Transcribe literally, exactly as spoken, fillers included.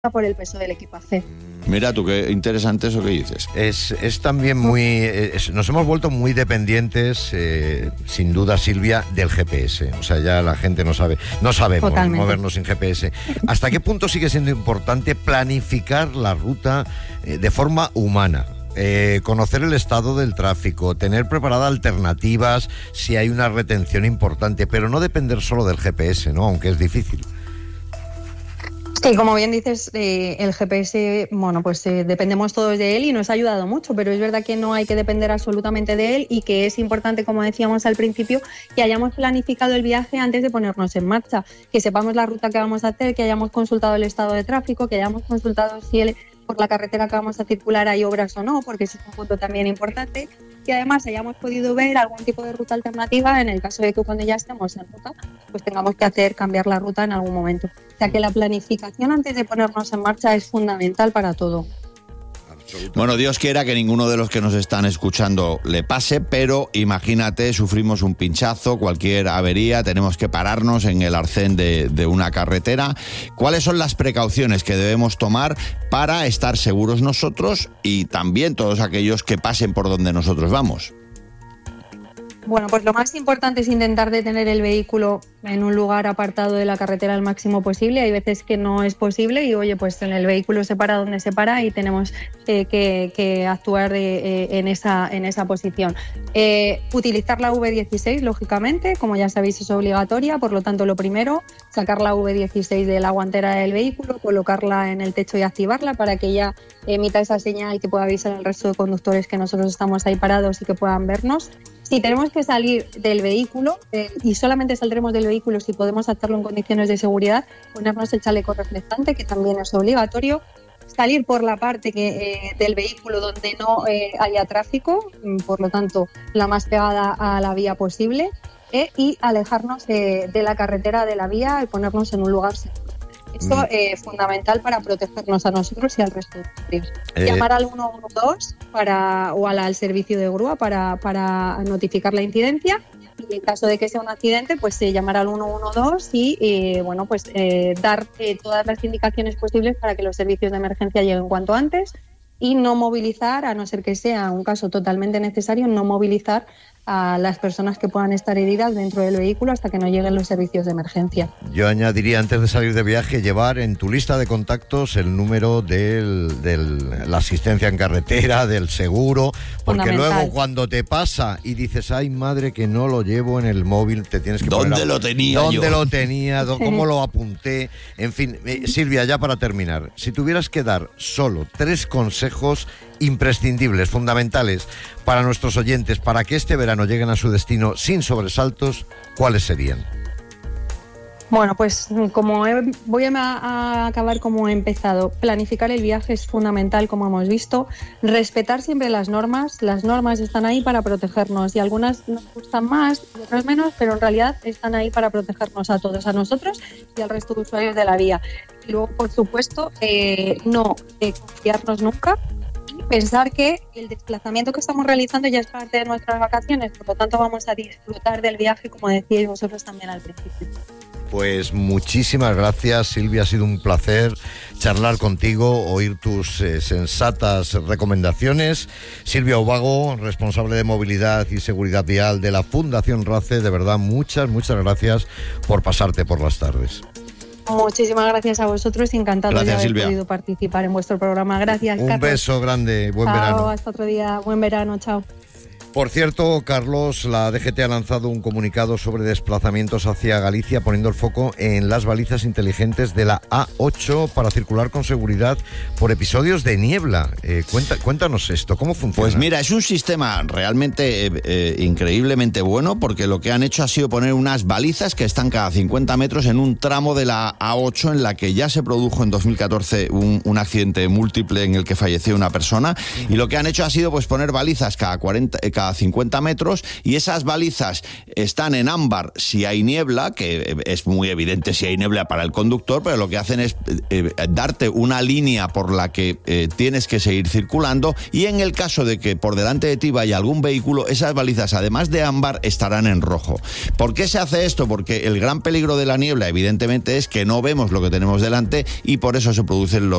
por el peso del equipaje. Mira tú, qué interesante eso que dices. Es, es también muy... Es, nos hemos vuelto muy dependientes, eh, sin duda, Silvia, del G P S. O sea, ya la gente no sabe, no sabemos Totalmente. movernos sin G P S. ¿Hasta qué punto sigue siendo importante planificar la ruta eh, de forma humana? Eh, conocer el estado del tráfico, tener preparadas alternativas si hay una retención importante, pero no depender solo del G P S, ¿no? Aunque es difícil. Sí, como bien dices, eh, el G P S, bueno, pues eh, dependemos todos de él y nos ha ayudado mucho, pero es verdad que no hay que depender absolutamente de él y que es importante, como decíamos al principio, que hayamos planificado el viaje antes de ponernos en marcha, que sepamos la ruta que vamos a hacer, que hayamos consultado el estado de tráfico, que hayamos consultado si el, por la carretera que vamos a circular hay obras o no, porque ese es un punto también importante, que además hayamos podido ver algún tipo de ruta alternativa en el caso de que cuando ya estemos en ruta, pues tengamos que hacer cambiar la ruta en algún momento. O sea que la planificación antes de ponernos en marcha es fundamental para todo. Bueno, Dios quiera que ninguno de los que nos están escuchando le pase, pero imagínate, sufrimos un pinchazo, cualquier avería, tenemos que pararnos en el arcén de, de una carretera. ¿Cuáles son las precauciones que debemos tomar para estar seguros nosotros y también todos aquellos que pasen por donde nosotros vamos? Bueno, pues lo más importante es intentar detener el vehículo en un lugar apartado de la carretera al máximo posible. Hay veces que no es posible y, oye, pues en el vehículo se para donde se para y tenemos eh, que, que actuar de, eh, en, esa, en esa posición. Eh, utilizar la V dieciséis, lógicamente, como ya sabéis, es obligatoria. Por lo tanto, lo primero, sacar la V dieciséis de la guantera del vehículo, colocarla en el techo y activarla para que ella emita esa señal que pueda avisar al resto de conductores que nosotros estamos ahí parados y que puedan vernos. Si tenemos que salir del vehículo, eh, y solamente saldremos del vehículo si podemos hacerlo en condiciones de seguridad, ponernos el chaleco reflectante, que también es obligatorio, salir por la parte que, eh, del vehículo donde no eh, haya tráfico, por lo tanto, la más pegada a la vía posible, eh, y alejarnos de, de la carretera, de la vía, y ponernos en un lugar seguro. Esto es eh, fundamental para protegernos a nosotros y al resto de usuarios. Eh, Llamar al uno uno dos para, o al, al servicio de grúa para, para notificar la incidencia. Y en caso de que sea un accidente, pues eh, llamar al uno uno dos y eh, bueno, pues eh, dar eh, todas las indicaciones posibles para que los servicios de emergencia lleguen cuanto antes y no movilizar, a no ser que sea un caso totalmente necesario, no movilizar a las personas que puedan estar heridas dentro del vehículo hasta que no lleguen los servicios de emergencia. Yo añadiría, antes de salir de viaje, llevar en tu lista de contactos el número de la asistencia en carretera, del seguro, porque luego cuando te pasa y dices, ay madre que no lo llevo en el móvil, te tienes que ¿Dónde poner a... lo tenía ¿Dónde yo? lo tenía? ¿Cómo lo apunté? En fin, eh, Silvia, ya para terminar, si tuvieras que dar solo tres consejos imprescindibles, fundamentales para nuestros oyentes, para que este verano lleguen a su destino sin sobresaltos, ¿cuáles serían? Bueno, pues como he, voy a, a acabar como he empezado. Planificar el viaje es fundamental, como hemos visto. Respetar siempre las normas. Las normas están ahí para protegernos y algunas nos gustan más y otras menos, pero en realidad están ahí para protegernos a todos, a nosotros y al resto de usuarios de la vía. Y luego, por supuesto, eh, no eh, confiarnos nunca. Pensar que el desplazamiento que estamos realizando ya es parte de nuestras vacaciones, por lo tanto vamos a disfrutar del viaje, como decíais vosotros también al principio. Pues muchísimas gracias, Silvia, ha sido un placer charlar contigo, oír tus eh, sensatas recomendaciones. Silvia Ubago, responsable de movilidad y seguridad vial de la Fundación RACE, de verdad muchas, muchas gracias por pasarte por las tardes. Muchísimas gracias a vosotros y encantado gracias, de haber Silvia. podido participar en vuestro programa. Gracias, Un Carlos. beso grande, buen chao, verano. Hasta otro día, buen verano, chao. Por cierto, Carlos, la D G T ha lanzado un comunicado sobre desplazamientos hacia Galicia, poniendo el foco en las balizas inteligentes de la A ocho para circular con seguridad por episodios de niebla. Eh, cuenta, cuéntanos esto, ¿cómo funciona? Pues mira, es un sistema realmente eh, eh, increíblemente bueno, porque lo que han hecho ha sido poner unas balizas que están cada cincuenta metros en un tramo de la A ocho en la que ya se produjo en dos mil catorce un, un accidente múltiple en el que falleció una persona, y lo que han hecho ha sido pues poner balizas cada cuarenta, cada cada cincuenta metros, y esas balizas están en ámbar si hay niebla, que es muy evidente si hay niebla para el conductor, pero lo que hacen es eh, darte una línea por la que eh, tienes que seguir circulando, y en el caso de que por delante de ti vaya algún vehículo, esas balizas, además de ámbar, estarán en rojo. ¿Por qué se hace esto? Porque el gran peligro de la niebla, evidentemente, es que no vemos lo que tenemos delante, y por eso se producen los